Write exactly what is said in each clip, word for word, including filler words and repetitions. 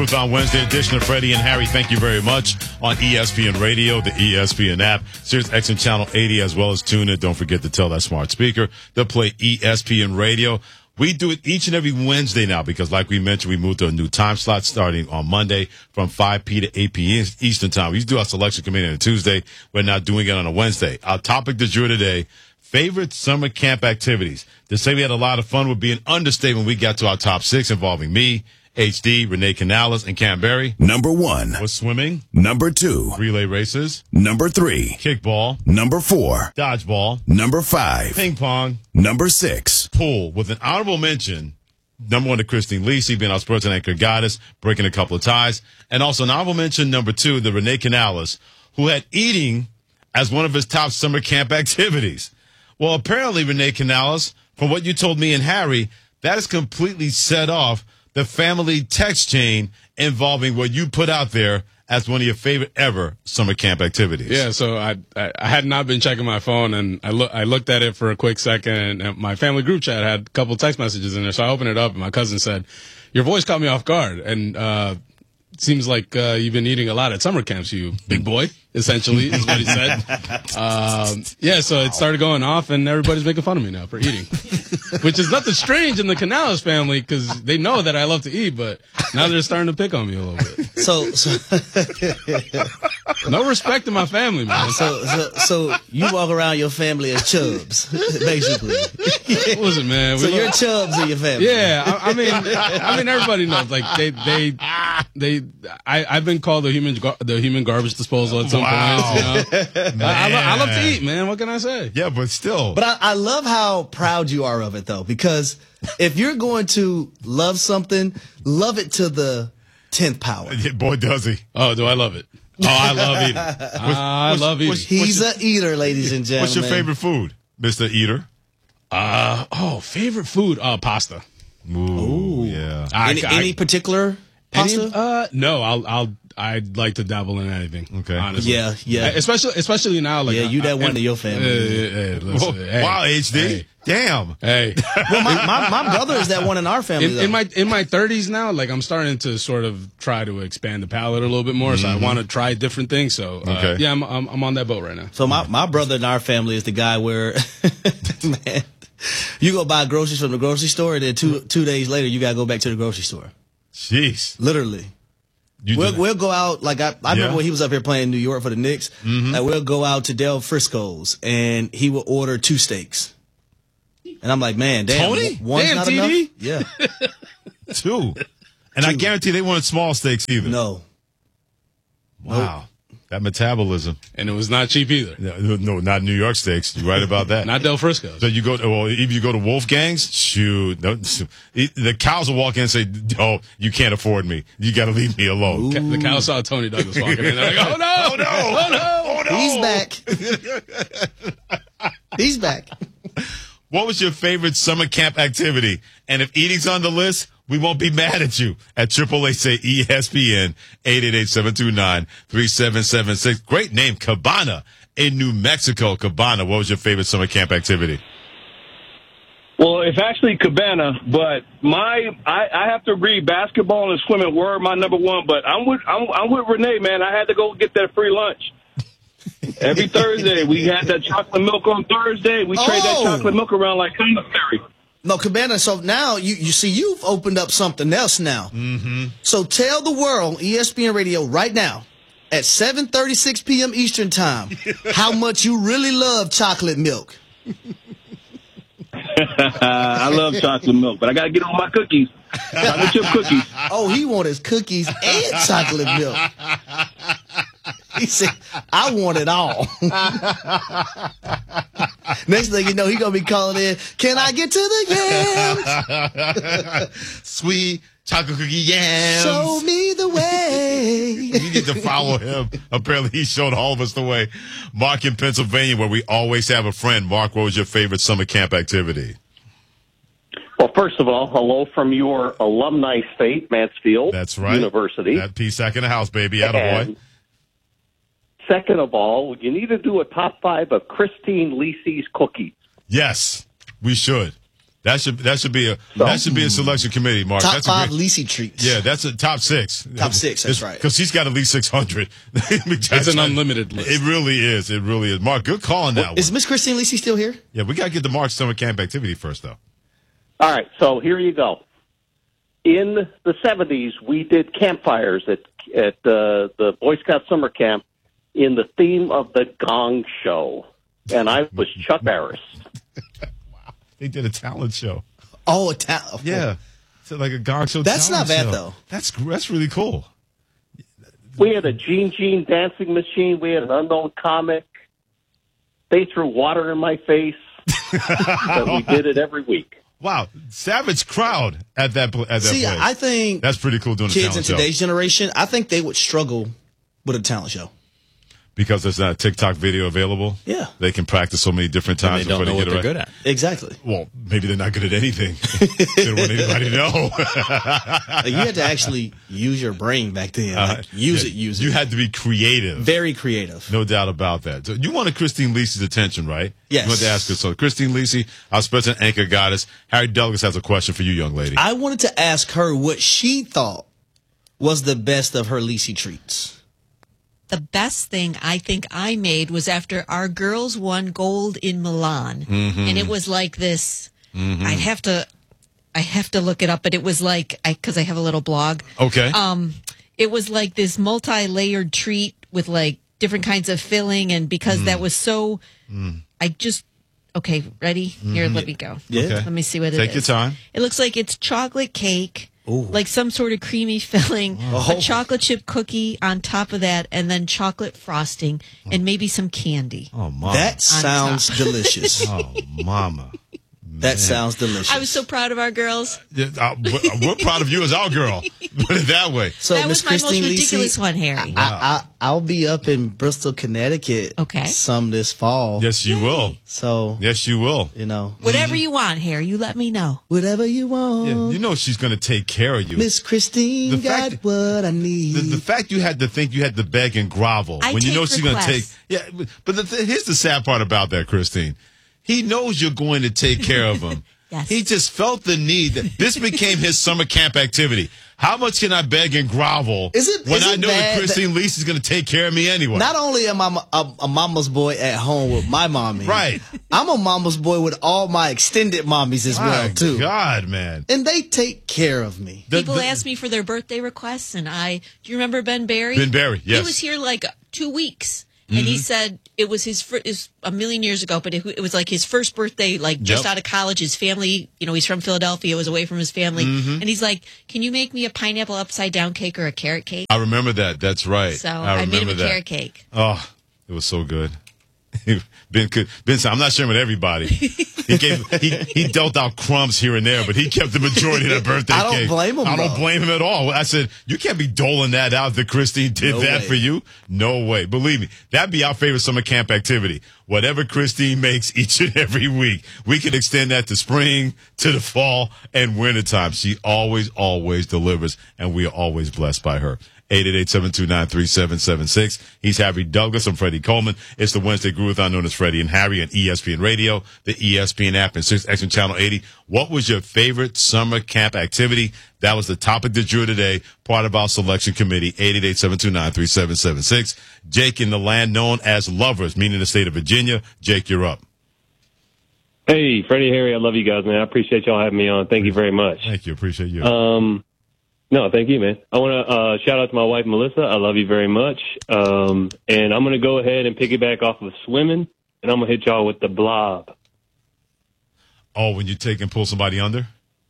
On Wednesday edition of Freddie and Harry, thank you very much on E S P N Radio, the E S P N app, Sirius X M Channel eighty, as well as TuneIn. Don't forget to tell that smart speaker to play E S P N Radio. We do it each and every Wednesday now because, like we mentioned, we moved to a new time slot starting on Monday from five p.m. to eight p.m. Eastern Time. We used to do our selection committee on a Tuesday. We're now doing it on a Wednesday. Our topic du jour today, favorite summer camp activities. To say we had a lot of fun would be an understatement. We got to our top six involving me, H D, Renee Canales, and Cam Berry. Number one was swimming. Number two, relay races. Number three, kickball. Number four, dodgeball. Number five, ping pong. Number six, pool. With an honorable mention, number one to Christine Lisi, being our sports anchor goddess, breaking a couple of ties. And also an honorable mention, number two, the Renee Canales, who had eating as one of his top summer camp activities. Well, apparently, Renee Canales, from what you told me and Harry, that is completely set off the family text chain involving what you put out there as one of your favorite ever summer camp activities. Yeah, so I I, I had not been checking my phone, and I look I looked at it for a quick second, and my family group chat had a couple text messages in there, so I opened it up, and my cousin said, "Your voice caught me off guard," and uh, it seems like uh, you've been eating a lot at summer camps, you big boy. Essentially, is what he said. Um, yeah, so it started going off, and everybody's making fun of me now for eating, which is nothing strange in the Canales family because they know that I love to eat, but now they're starting to pick on me a little bit. So, so no respect in my family, man. So, so, so you walk around your family as chubs, basically. Listen, man. So we you're look, chubs in your family. Yeah, I, I mean, I mean, everybody knows. Like they, they, they. I, I've been called the human, the human garbage disposal at some wow. point. You know? I, I, lo- I love to eat, man. What can I say? Yeah, but still. But I, I love how proud you are of it, though, because if you're going to love something, love it to the tenth power. Yeah, boy, does he. Oh, do I love it? Oh, I love eating. What's, I what's, love eating. What's, He's what's an eater, ladies and gentlemen. What's your favorite food, Mister Eater? Uh, oh, favorite food? Uh, pasta. Ooh, Ooh. yeah. Any, I, I, any particular pasta? Any, uh, no, I'll, I'll, I'd like to dabble in anything. Okay. Honestly. Yeah, yeah. Especially, especially now, like. Yeah, you that I, one and, of your family. Hey, hey, listen, hey, wow, H D. Hey. Damn. Hey. Well, my, my, my brother is that one in our family, in, though. in my in my thirties now, like I'm starting to sort of try to expand the palate a little bit more. Mm-hmm. So I want to try different things. So uh, okay. yeah, I'm, I'm I'm on that boat right now. So my, my brother in our family is the guy where, man, you go buy groceries from the grocery store, and then two two days later you gotta go back to the grocery store. Jeez. Literally. You we'll, we'll go out, like, I, I yeah. remember when he was up here playing in New York for the Knicks, mm-hmm. like, we'll go out to Del Frisco's, and he will order two steaks. And I'm like, man, damn, Tony? one's Damn, not T D? enough? Yeah. Two. And Two. I guarantee they weren't small steaks either. No. Wow. That metabolism. And it was not cheap either. No, no, not New York steaks. You're right about that. Not Del Frisco's. So you go, well, if you go to Wolfgang's, shoot, no, the cows will walk in and say, "Oh, you can't afford me. You got to leave me alone." Ooh. The cow saw Tony Douglas walking in. They're like, "Oh no, oh no, oh no, oh no, He's back. He's back." What was your favorite summer camp activity? And if eating's on the list, we won't be mad at you at triple A say E S P N eight eight eight, seven two nine, three seven seven six. Great name, Cabana in New Mexico. Cabana, what was your favorite summer camp activity? Well, it's actually Cabana, but my I, I have to agree. Basketball and swimming were my number one, but I'm with I'm, I'm with Renee, man. I had to go get that free lunch. Every Thursday, we had that chocolate milk on Thursday. We trade Oh. that chocolate milk around like commissary. No, Cabana, so now, you, you see, you've opened up something else now. Mm-hmm. So tell the world, E S P N Radio, right now, at seven thirty-six p.m. Eastern Time, how much you really love chocolate milk. I love chocolate milk, but I got to get on my cookies. Chocolate chip cookies. Oh, he wanted his cookies and chocolate milk. He said, I want it all. Next thing you know, he going to be calling in, can I get to the yams? Sweet chocolate cookie yams. Show me the way. You need to follow him. Apparently, he showed all of us the way. Mark in Pennsylvania, where we always have a friend. Mark, what was your favorite summer camp activity? Well, first of all, hello from your alumni state, Mansfield That's right. University. That P SAC in the house, baby. Attaboy. And second of all, you need to do a top five of Christine Lisi's cookies. Yes, we should. That should that should be a that should be a selection committee, Mark. Top that's five a great, Lisi treats. Yeah, that's a top six. Top six, that's right. Because she's got at least six hundred. It's an unlimited list. It really is. It really is. Mark, good call on that Well, one. is Miss Christine Lisi still here? Yeah, we got to get the March summer camp activity first, though. All right, so here you go. In the seventies, we did campfires at at uh, the Boy Scout summer camp in the theme of the Gong Show, and I was Chuck Barris. Wow, they did a talent show. Oh, a ta- Yeah, so like a Gong Show. That's talent not bad, show. though. That's that's really cool. We had a Gene Gene dancing machine. We had an unknown comic. They threw water in my face. But we did it every week. Wow, savage crowd at that pl- at that See, place. I think That's pretty cool doing a kids talent in show. today's generation, I think they would struggle with a talent show. Because there's not a TikTok video available. Yeah. They can practice so many different And times they don't before know they what get they're it right. good at. Exactly. Well, maybe they're not good at anything. They don't want anybody to know. Like, you had to actually use your brain back then. Like, Uh, use yeah, it, use it. You had to be creative. Very creative. No doubt about that. So you wanted Christine Lisi's attention, right? Yes. You wanted to ask her. So Christine Lisi, our special anchor goddess, Harry Douglas has a question for you, young lady. I wanted to ask her what she thought was the best of her Lisi treats. The best thing I think I made was after our girls won gold in Milan. Mm-hmm. And it was like this. I'd have to, I have to look it up, but it was like, I, cause I have a little blog. Okay. Um, it was like this multi-layered treat with like different kinds of filling. And because Mm. that was so, I just, okay, ready? Here, let me go. Yeah. Okay. Let me see what it is. Take your time. It looks like it's chocolate cake, like some sort of creamy filling, Oh. a chocolate chip cookie on top of that, and then chocolate frosting, and maybe some candy. Oh, mama. That sounds delicious. Oh, mama. That sounds delicious. I was so proud of our girls. Yeah, uh, we're, we're proud of you as our girl. Put it that way. So, that Miss was my most Christine ridiculous Lisi, one, Harry. I, I, I'll be up in Bristol, Connecticut Okay. some this fall. Yes, you will. So, Yes, you will. you know, Whatever you want, Harry, you let me know. whatever you want. Yeah, you know she's going to take care of you. Miss Christine The got fact- what I need. The, the fact you had to think you had to beg and grovel I when you take know she's going to take. requests. Yeah, but- but the th- here's the sad part about that, Christine. He knows you're going to take care of him. Yes. He just felt the need. That this became his summer camp activity. How much can I beg and grovel Is it- when is I it know that bad Christine Lisi is going to take care of me anyway? Not only am I a, a mama's boy at home with my mommy, Right. I'm a mama's boy with all my extended mommies as My well too, God, man. and they take care of me. The- People the- ask me for their birthday requests, and I, do you remember Ben Barry? Ben Barry, yes. He was here like two weeks. And he said it was his first, is a million years ago, but it, it was like his first birthday, like just Yep. out of college. His family, you know, he's from Philadelphia, was away from his family. And he's like, can you make me a pineapple upside down cake or a carrot cake? I remember that. That's right. So I I, made him remember a that. carrot cake. Oh, it was so good. Ben could, Ben said, I'm not sharing with everybody. He gave, he, he dealt out crumbs here and there, but he kept the majority of that birthday I don't cake. blame him, I don't though. blame him at all. I said, you can't be doling that out that Christine did No that way. for you. No way. Believe me, that'd be our favorite summer camp activity. Whatever Christine makes each and every week, we can extend that to spring, to the fall, and wintertime. She always, always delivers, and we are always blessed by her. eight eight eight, seven two nine, three seven seven six. He's Harry Douglas. I'm Freddie Coleman. It's the Wednesday Groove-a-thon known as Freddie and Harry on E S P N Radio, the E S P N app, and Sirius X M Channel eighty. What was your favorite summer camp activity? That was the topic du jour today, part of our selection committee, eight eight eight, seven two nine, three seven seven six. Jake in the land known as Lovers, meaning the state of Virginia. Jake, you're up. Hey, Freddie, Harry, I love you guys, man. I appreciate y'all having me on. Thank you very much. Thank you. Appreciate you. Um, no, thank you, man. I want to uh, shout out to my wife, Melissa. I love you very much. Um, and I'm going to go ahead and piggyback off of swimming, and I'm going to hit y'all with the blob. oh, when you take and pull somebody under?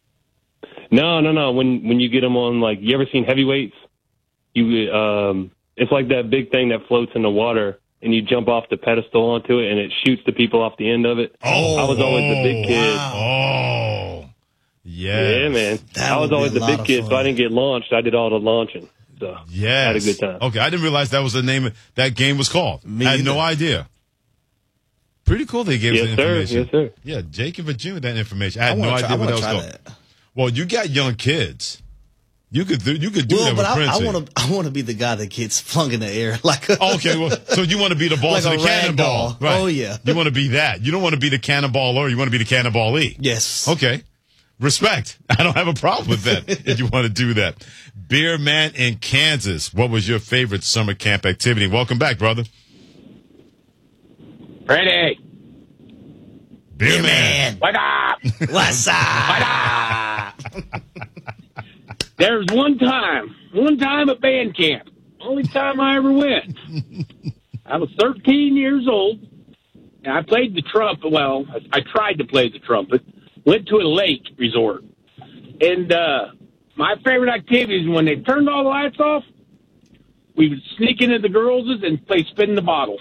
No, no, no. When when you get them on, like, you ever seen heavyweights? You, um, it's like that big thing that floats in the water, and you jump off the pedestal onto it, and it shoots the people off the end of it. Oh, I was always the big kid. Oh, yes. Yeah, man. That I was would be always a the lot big of kid, so fun. I didn't get launched. I did all the launching. So Yes. I had a good time. Okay, I didn't realize that was the name of that game was called. Me I had no either. idea. Pretty cool they gave us Yes, the sir. information. Yes, sir. Yeah, Jake and Virginia, that information. I I had no wanna idea try, I where that wanna was try going. that. Well, you got young kids. You could do, you could do Well, that but with I, I Princey. want to. I want to be the guy that gets flung in the air like. A, Oh, okay, well, so you want to be the boss Like of a the rag cannonball. doll. Oh, yeah. You want to be that. You don't want to be the cannonballer. You want to be the cannonballee. Yes. Okay. Respect. I don't have a problem with that if you want to do that. Beer Man in Kansas, what was your favorite summer camp activity? Welcome back, brother. Freddie. Beer, Beer Man. Man. What up? What's up? What up? There's one time, one time at band camp. Only time I ever went. I was thirteen years old, and I played the trumpet. Well, I, I tried to play the trumpet. Went to a lake resort. And uh, my favorite activity is when they turned all the lights off, we would sneak into the girls' and play spin the bottle.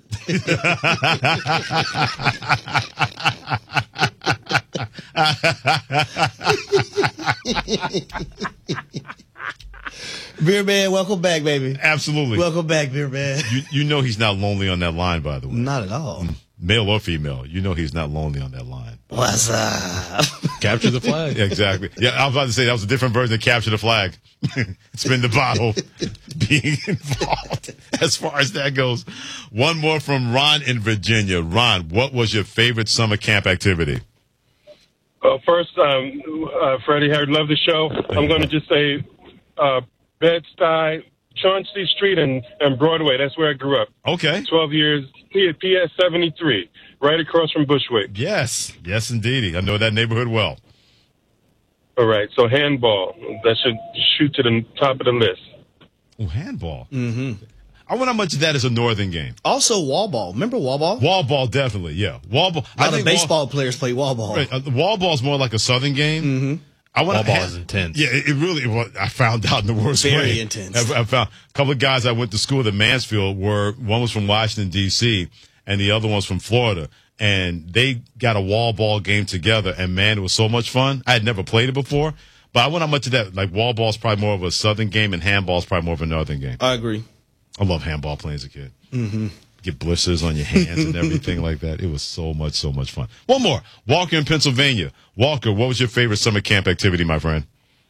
Beer Man, welcome back, baby. Absolutely. Welcome back, Beer Man. You, you know he's not lonely on that line, by the way. Not at all. Male or female, you know he's not lonely on that line. What's up? Capture the flag. Yeah, exactly. Yeah, I was about to say that was a different version of Capture the Flag. Spin the bottle being involved as far as that goes. One more from Ron in Virginia. Ron, what was your favorite summer camp activity? Well, first, um, uh, Freddie, I love the show. I'm going to just say uh, Bed-Stuy, Chauncey Street, and, and Broadway. That's where I grew up. Okay. twelve years, P S seventy-three, right across from Bushwick. Yes. Yes, indeedy. I know that neighborhood well. All right, so handball. That should shoot to the top of the list. Oh, handball. Mm-hmm. I wonder how much of that is a northern game. Also, wall ball. Remember wall ball? Wall ball, definitely, yeah. Wall ball. A lot I think of baseball wall, players play wall ball. right, uh, wall ball is more like a southern game. Mm-hmm. I want Wall ball is intense. Yeah, it, it really. Well, I found out in the worst Very way. Very intense. I, I found a couple of guys I went to school at Mansfield were one was from Washington D C and the other one's from Florida, and they got a wall ball game together. And man, it was so much fun. I had never played it before, but I wonder how much of that. Like wall ball is probably more of a southern game, and handball is probably more of a northern game. I agree. I love handball playing as a kid. Mm-hmm. Get blisters on your hands and everything like that. It was so much, so much fun. One more. Walker in Pennsylvania. Walker, what was your favorite summer camp activity, my friend?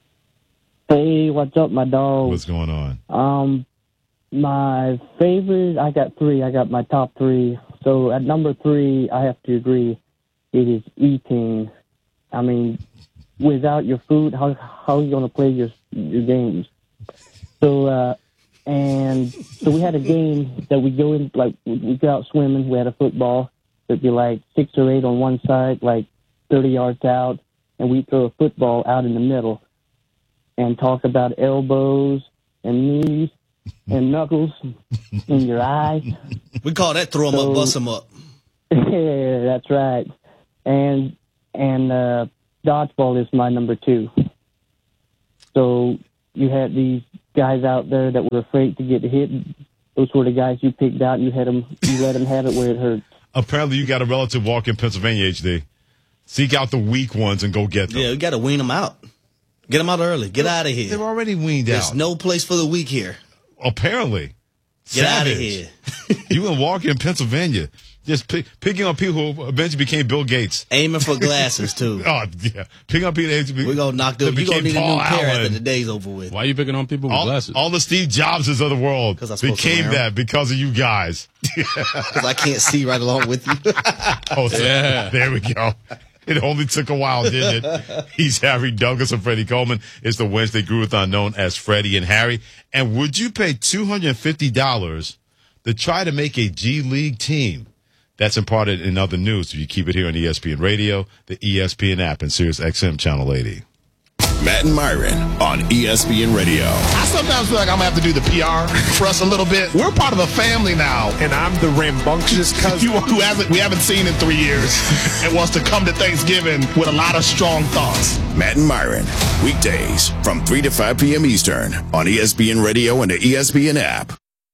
Hey, what's up, my dog? What's going on? Um, my favorite, I got three. I got my top three. So at number three, I have to agree, it is eating. I mean, without your food, how how are you going to play your your games? So, uh, and so we had a game that we go in, like, we go out swimming. We had a football. It'd be like six or eight on one side, like thirty yards out, and we throw a football out in the middle and talk about elbows and knees and knuckles in your eyes. We call that throw 'em So- up, bust 'em up. Yeah, that's right. And and uh, dodgeball is my number two. So you had these guys out there that were afraid to get hit. Those were the guys you picked out. You had them. You let them have it where it hurt. Apparently, you got a relative walk in Pennsylvania, H D. Seek out the weak ones and go get them. Yeah, we got to wean them out. Get them out early. Get out of here. They're already weaned There's out. no place for the weak here. Apparently. Get out of Savage. here. You and Walker in Pennsylvania. Just pick, picking on people who eventually became Bill Gates. Aiming for glasses, too. Oh, yeah. Picking on people that We're going to knock those. that You're going to became need a new Paul pair after Allen. the day's over with. Why are you picking on people with All, glasses? all the Steve Jobses of the world 'Cause I'm supposed to became wear 'em. that because of you guys. Because I can't see right along with you. Oh, so Yeah. there we go. It only took a while, didn't it? He's Harry Douglas and Freddie Coleman. It's the Wednesday Groovathon known as Freddie and Harry. And would you pay two hundred fifty dollars to try to make a G League team? That's imparted in other news. So you keep it here on E S P N Radio, the E S P N app, and Sirius X M Channel eighty. Matt and Myron on E S P N Radio. I sometimes feel like I'm going to have to do the P R for us a little bit. We're part of a family now. And I'm the rambunctious cousin who hasn't, we haven't seen in three years and wants to come to Thanksgiving with a lot of strong thoughts. Matt and Myron, weekdays from three to five p.m. Eastern on E S P N Radio and the E S P N app.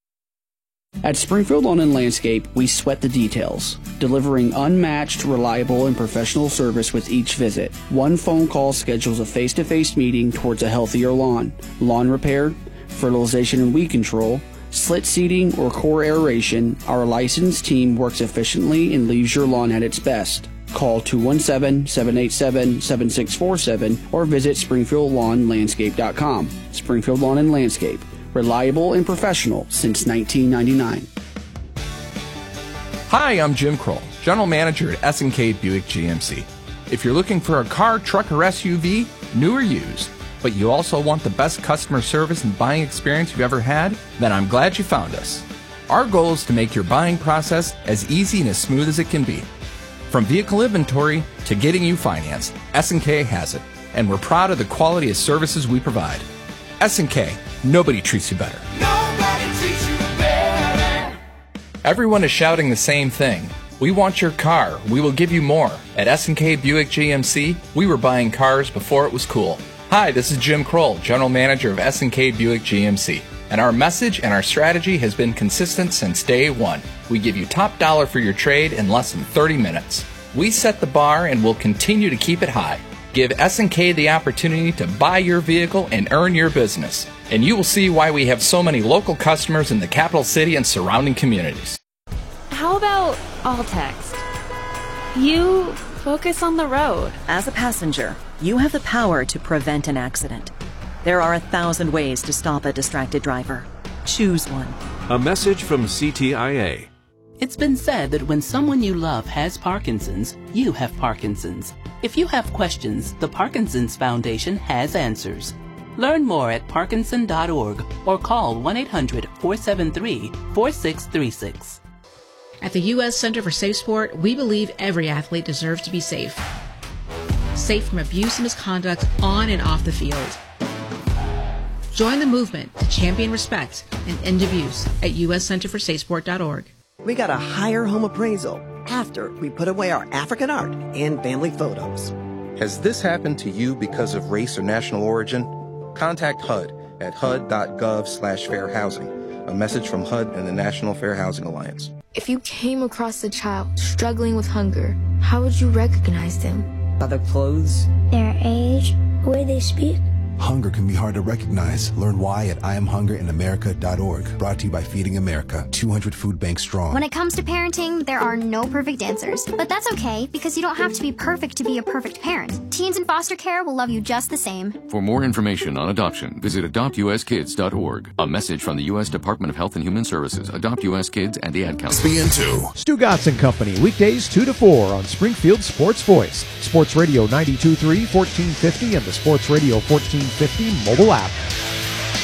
At Springfield Lawn and Landscape, we sweat the details, delivering unmatched, reliable, and professional service with each visit. One phone call schedules a face-to-face meeting towards a healthier lawn. Lawn repair, fertilization and weed control, slit seeding, or core aeration, our licensed team works efficiently and leaves your lawn at its best. Call two one seven, seven eight seven, seven six four seven or visit springfield lawn landscape dot com. Springfield Lawn and Landscape. Reliable and professional since nineteen ninety-nine. Hi, I'm Jim Kroll, General Manager at S and K Buick G M C. If you're looking for a car, truck, or S U V, new or used, but you also want the best customer service and buying experience you've ever had, then I'm glad you found us. Our goal is to make your buying process as easy and as smooth as it can be. From vehicle inventory to getting you financed, S and K has it, and we're proud of the quality of services we provide. S and K, nobody treats you better. Nobody treats you better. Everyone is shouting the same thing. We want your car. We will give you more. At S and K Buick G M C, we were buying cars before it was cool. Hi, this is Jim Kroll, General Manager of S and K Buick G M C. And our message and our strategy has been consistent since day one. We give you top dollar for your trade in less than thirty minutes. We set the bar and will continue to keep it high. Give S and K the opportunity to buy your vehicle and earn your business. And you will see why we have so many local customers in the capital city and surrounding communities. How about all text? You focus on the road. As a passenger, you have the power to prevent an accident. There are a thousand ways to stop a distracted driver. Choose one. A message from C T I A. It's been said that when someone you love has Parkinson's, you have Parkinson's. If you have questions, the Parkinson's Foundation has answers. Learn more at parkinson dot org or call one eight hundred, four seven three, four six three six. At the U S Center for Safe Sport, we believe every athlete deserves to be safe. Safe from abuse and misconduct on and off the field. Join the movement to champion respect and end abuse at U S center for safe sport dot org. We got a higher home appraisal after we put away our African art and family photos. Has this happened to you because of race or national origin? Contact H U D at H U D dot gov slash fair housing. A message from H U D and the National Fair Housing Alliance. If you came across a child struggling with hunger, how would you recognize them? By their clothes, their age, the way they speak. Hunger can be hard to recognize. Learn why at I am hunger in america dot org. Brought to you by Feeding America, two hundred food banks strong. When it comes to parenting, there are no perfect answers. But that's okay, because you don't have to be perfect to be a perfect parent. Teens in foster care will love you just the same. For more information on adoption, visit adopt u s kids dot org. A message from the U S Department of Health and Human Services, Adopt U S Kids, and the Ad Council. E S P N two. Stu Gatz and Company, weekdays two to four on Springfield Sports Voice. Sports Radio ninety-two point three, fourteen fifty, and the Sports Radio fourteen fifty mobile app.